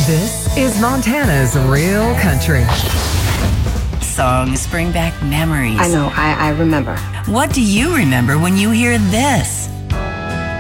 This is Montana's Real Country. Songs bring back memories. I know, I remember. What do you remember when you hear this?